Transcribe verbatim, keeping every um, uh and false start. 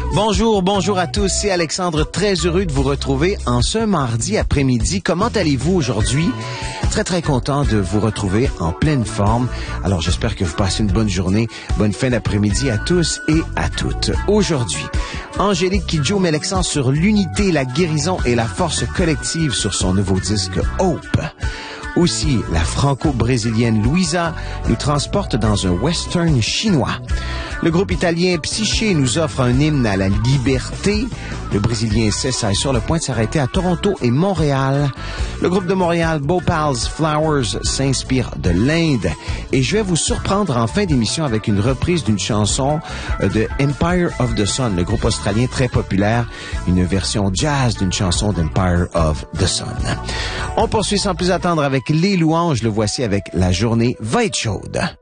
Bonjour, bonjour à tous, c'est Alexandre, très heureux de vous retrouver en ce mardi après-midi. Comment allez-vous aujourd'hui? Très, très content de vous retrouver en pleine forme. Alors, j'espère que vous passez une bonne journée, bonne fin d'après-midi à tous et à toutes. Aujourd'hui, Angélique Kidjo met l'accent sur l'unité, la guérison et la force collective sur son nouveau disque Hope. Aussi, la franco-brésilienne Louisa nous transporte dans un western chinois. Le groupe italien Psyché nous offre un hymne à la liberté. Le Brésilien Cessa est sur le point de s'arrêter à Toronto et Montréal. Le groupe de Montréal Bhopal's Flowers s'inspire de l'Inde. Et je vais vous surprendre en fin d'émission avec une reprise d'une chanson de Empire of the Sun, le groupe australien très populaire, une version jazz d'une chanson d'Empire of the Sun. On poursuit sans plus attendre avec Les Louanges. Le voici avec La journée va être chaude.